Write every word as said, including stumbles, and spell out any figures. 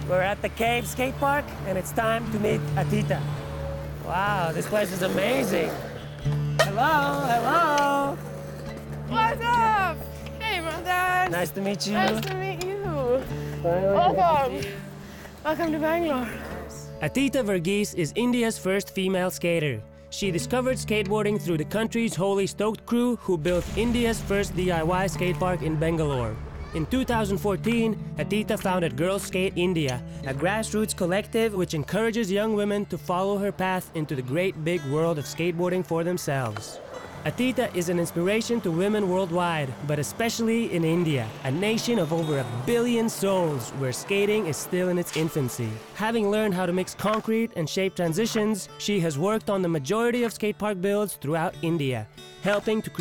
We're at the Cave Skate Park, and it's time to meet Atita. Wow, this place is amazing. Hello, hello. What's up? Hey, brother. Nice to meet you. Nice to meet you. Welcome. Welcome to Bangalore. Atita Verghese is India's first female skater. She discovered skateboarding through the country's Holy Stoked crew, who built India's first D I Y skate park in Bangalore. In two thousand fourteen, Atita founded Girls Skate India, a grassroots collective which encourages young women to follow her path into the great big world of skateboarding for themselves. Atita is an inspiration to women worldwide, but especially in India, a nation of over a billion souls where skating is still in its infancy. Having learned how to mix concrete and shape transitions, she has worked on the majority of skate park builds throughout India, helping to create